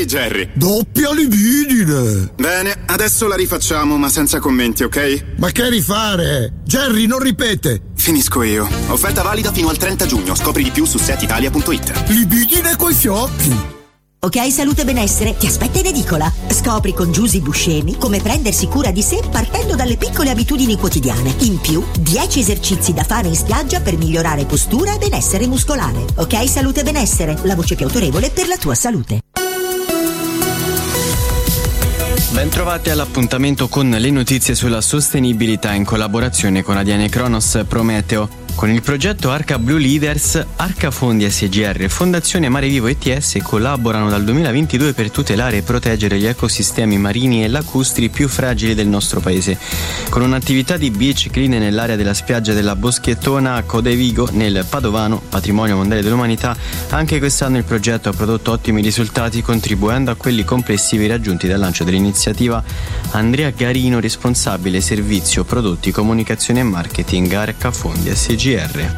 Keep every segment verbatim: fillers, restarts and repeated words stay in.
Jerry? Doppia libidine! Bene, adesso la rifacciamo, ma senza commenti, ok? Ma che rifare? Jerry, non ripete! Finisco io. Offerta valida fino al trenta giugno. Scopri di più su set italia punto it. Libidine coi fiocchi! Ok Salute Benessere ti aspetta in edicola. Scopri con Giusy Buscemi come prendersi cura di sé partendo dalle piccole abitudini quotidiane. In più, dieci esercizi da fare in spiaggia per migliorare postura e benessere muscolare. Ok Salute Benessere, la voce più autorevole per la tua salute. Bentrovati all'appuntamento con le notizie sulla sostenibilità in collaborazione con A D N Cronos Prometeo. Con il progetto Arca Blue Leaders, Arca Fondi S G R e Fondazione Mare Vivo E T S collaborano dal duemilaventidue per tutelare e proteggere gli ecosistemi marini e lacustri più fragili del nostro paese. Con un'attività di beach clean nell'area della spiaggia della Boschettona a Codevigo, nel Padovano, patrimonio mondiale dell'umanità, anche quest'anno il progetto ha prodotto ottimi risultati, contribuendo a quelli complessivi raggiunti dal lancio dell'iniziativa. Andrea Garino, responsabile servizio, prodotti, comunicazione e marketing Arca Fondi S G R.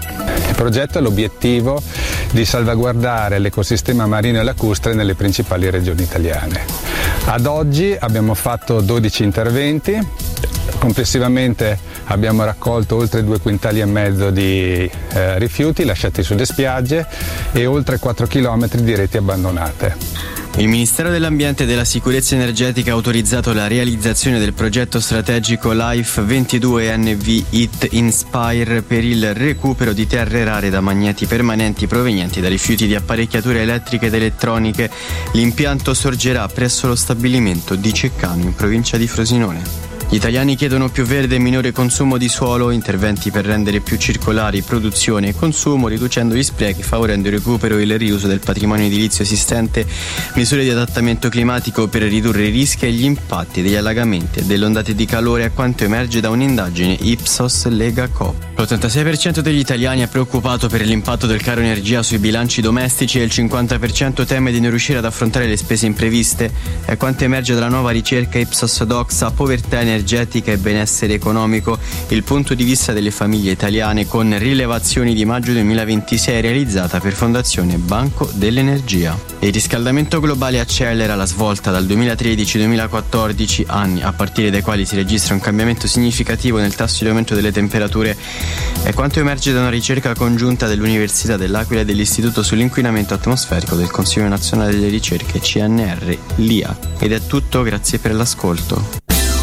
Il progetto ha l'obiettivo di salvaguardare l'ecosistema marino e lacustre nelle principali regioni italiane. Ad oggi abbiamo fatto dodici interventi, complessivamente abbiamo raccolto oltre due quintali e mezzo di eh, rifiuti lasciati sulle spiagge e oltre quattro chilometri di reti abbandonate. Il Ministero dell'Ambiente e della Sicurezza Energetica ha autorizzato la realizzazione del progetto strategico Life ventidue N V I T Inspire per il recupero di terre rare da magneti permanenti provenienti da rifiuti di apparecchiature elettriche ed elettroniche. L'impianto sorgerà presso lo stabilimento di Ceccano, in provincia di Frosinone. Gli italiani chiedono più verde e minore consumo di suolo, interventi per rendere più circolari produzione e consumo, riducendo gli sprechi, favorendo il recupero e il riuso del patrimonio edilizio esistente, misure di adattamento climatico per ridurre i rischi e gli impatti degli allagamenti e delle ondate di calore, a quanto emerge da un'indagine Ipsos Lega Coop. L'ottantasei per cento degli italiani è preoccupato per l'impatto del caro energia sui bilanci domestici e il cinquanta per cento teme di non riuscire ad affrontare le spese impreviste, è quanto emerge dalla nuova ricerca Ipsos Doxa Povertà energetica energetica e benessere economico, il punto di vista delle famiglie italiane, con rilevazioni di maggio duemilaventisei realizzata per Fondazione Banco dell'Energia. Il riscaldamento globale accelera la svolta dal duemilatredici-duemilaquattordici, anni a partire dai quali si registra un cambiamento significativo nel tasso di aumento delle temperature, è quanto emerge da una ricerca congiunta dell'Università dell'Aquila e dell'Istituto sull'inquinamento atmosferico del Consiglio Nazionale delle Ricerche C N R L I A. Ed è tutto, grazie per l'ascolto.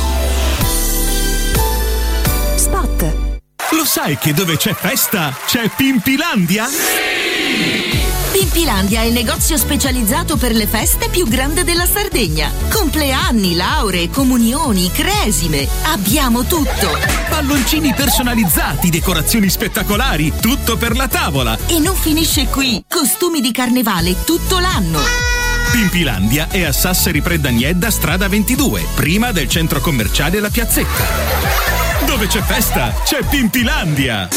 Lo sai che dove c'è festa c'è Pimpilandia? Pimpilandia è il negozio specializzato per le feste più grande della Sardegna. Compleanni, lauree, comunioni, cresime. Abbiamo tutto. Palloncini personalizzati, decorazioni spettacolari, tutto per la tavola. E non finisce qui. Costumi di carnevale tutto l'anno. Pimpilandia è a Sassari Predagnedda, strada ventidue, prima del centro commerciale La Piazzetta. Dove c'è festa, c'è Pimpilandia!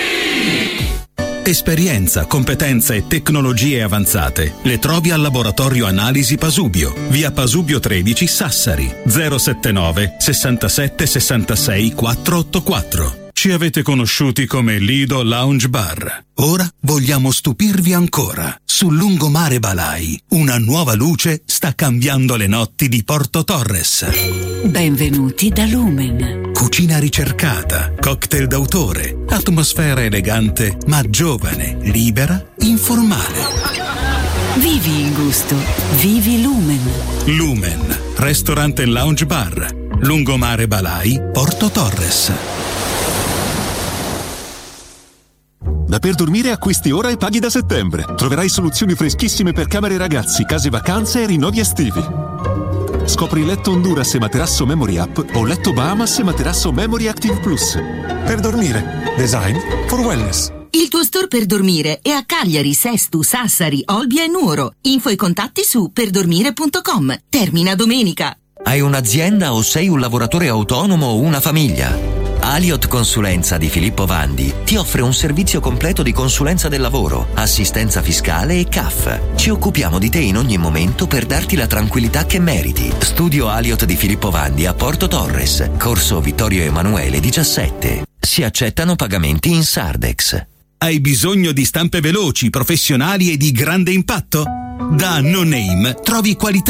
Esperienza, competenze e tecnologie avanzate le trovi al laboratorio Analisi Pasubio, via Pasubio tredici, Sassari, zero settantanove sessantasette sessantasei quattrocentottantaquattro. Ci avete conosciuti come Lido Lounge Bar. Ora vogliamo stupirvi ancora. Sul lungomare Balai, una nuova luce sta cambiando le notti di Porto Torres. Benvenuti da Lumen. Cucina ricercata, cocktail d'autore, atmosfera elegante ma giovane, libera, informale. Vivi il gusto, vivi Lumen. Lumen, ristorante e lounge bar, lungomare Balai, Porto Torres. Da Per Dormire acquisti ora e paghi da settembre. Troverai soluzioni freschissime per camere ragazzi, case vacanze e rinnovi estivi. Scopri letto Honduras e materasso Memory Up o letto Bahamas e materasso Memory Active Plus. Per Dormire. Design for wellness. Il tuo store per dormire è a Cagliari, Sestu, Sassari, Olbia e Nuoro. Info e contatti su perdormire punto com. Termina domenica. Hai un'azienda o sei un lavoratore autonomo o una famiglia? Aliot Consulenza di Filippo Vandi ti offre un servizio completo di consulenza del lavoro, assistenza fiscale e C A F. Ci occupiamo di te in ogni momento per darti la tranquillità che meriti. Studio Aliot di Filippo Vandi a Porto Torres, Corso Vittorio Emanuele diciassette. Si accettano pagamenti in Sardex. Hai bisogno di stampe veloci, professionali e di grande impatto? Da No Name trovi qualità